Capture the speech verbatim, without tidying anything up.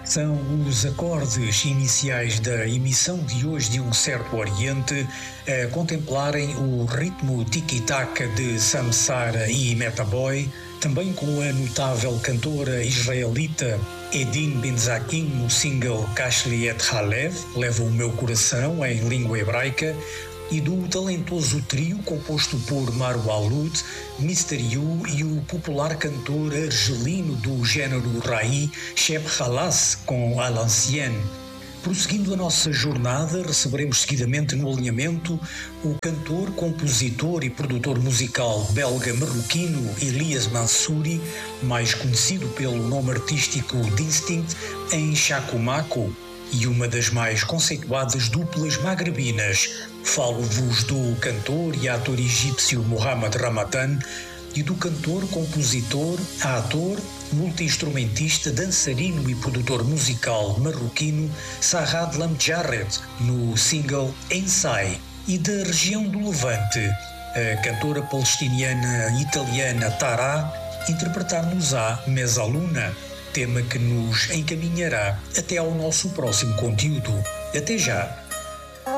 São os acordes iniciais da emissão de hoje de Um Certo Oriente a contemplarem o ritmo tiki-taka de Samsara e Metaboy, também com a notável cantora israelita Edin Benzakin no single Kashli et Halev, Leva o Meu Coração, em língua hebraica, e do talentoso trio composto por Maru Alud, mister You e o popular cantor argelino do género Rai, Sheb Halas, com A l'Ancienne. Prosseguindo a nossa jornada, receberemos seguidamente no alinhamento o cantor, compositor e produtor musical belga-marroquino Elias Mansouri, mais conhecido pelo nome artístico Distinct, em Chacumaco, e uma das mais conceituadas duplas magrebinas. Falo-vos do cantor e ator egípcio Mohamed Ramadan e do cantor, compositor, ator, multi-instrumentista, dançarino e produtor musical marroquino Sarrad Lamjarred, no single Ensai, e da região do Levante, a cantora palestiniana italiana Tara interpretar-nos-á Mezzaluna, tema que nos encaminhará até ao nosso próximo conteúdo. Até já!